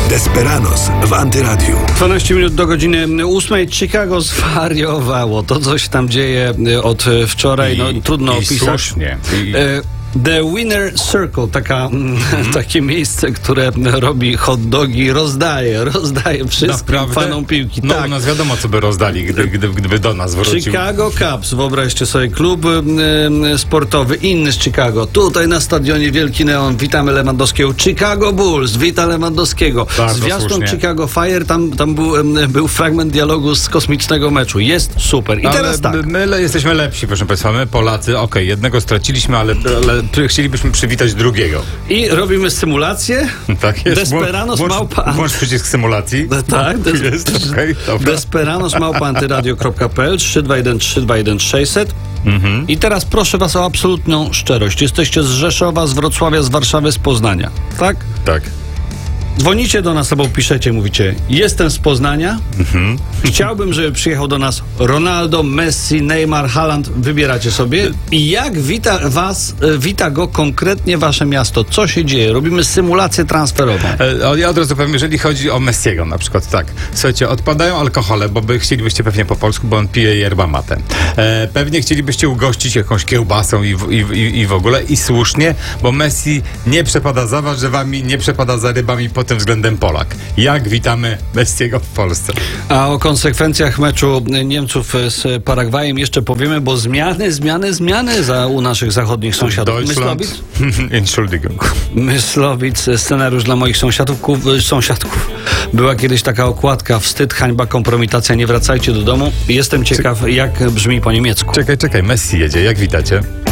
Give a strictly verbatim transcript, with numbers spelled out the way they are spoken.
Desperados w Antyradiu. dwanaście minut do godziny ósmej. Chicago zwariowało. To, co się tam dzieje od wczoraj, no I, trudno i opisać. Słusznie. I... E, The Winner Circle, taka, mm. takie miejsce, które robi hot dogi, rozdaje, rozdaje wszystkim Naprawdę? fanom piłki. No tak. u nas wiadomo, co by rozdali, gdy, gdy, gdyby do nas wrócił. Chicago Cubs, wyobraźcie sobie, klub y, sportowy, inny z Chicago. Tutaj na stadionie Wielki Neon, witamy Lewandowskiego. Chicago Bulls, wita Lewandowskiego. Bardzo Zwiastun słusznie. Chicago Fire, tam, tam był, y, był fragment dialogu z kosmicznego meczu. Jest super. I ale teraz tak. My, my jesteśmy lepsi, proszę Państwa. My Polacy, okej, okay, jednego straciliśmy, ale, ale chcielibyśmy przywitać drugiego. I robimy symulację. Tak jest. Desperados włącz, małpa. Włącz przycisk symulacji. No tak, des, jest, okay, dobra. Desperados małpa antyradio kropka p l trzy dwa jeden trzy dwa jeden sześćset. Mhm. I teraz proszę was o absolutną szczerość. Jesteście z Rzeszowa, z Wrocławia, z Warszawy, z Poznania. Tak? Tak. Dzwonicie do nas albo piszecie, mówicie: jestem z Poznania, Mhm. chciałbym, żeby przyjechał do nas Ronaldo, Messi, Neymar, Haaland, wybieracie sobie. I jak wita was, wita go konkretnie wasze miasto? Co się dzieje? Robimy symulację transferową. E, Ja od razu powiem, jeżeli chodzi o Messiego na przykład, tak. Słuchajcie, odpadają alkohole, bo by chcielibyście pewnie po polsku, bo on pije yerba mate. E, pewnie chcielibyście ugościć jakąś kiełbasą i w, i, i, i w ogóle. I słusznie, bo Messi nie przepada za warzywami, nie przepada za rybami, pod tym względem Polak. Jak witamy Messiego w Polsce? A o konsekwencjach meczu Niemców z Paragwajem jeszcze powiemy, bo zmiany, zmiany, zmiany za, u naszych zachodnich sąsiadów. Deutschland. Entschuldigung. Myslowic, scenariusz dla moich sąsiadów, sąsiadków. Była kiedyś taka okładka: wstyd, hańba, kompromitacja, nie wracajcie do domu. Jestem ciekaw, jak brzmi po niemiecku. Czekaj, czekaj, Messi jedzie. Jak witacie?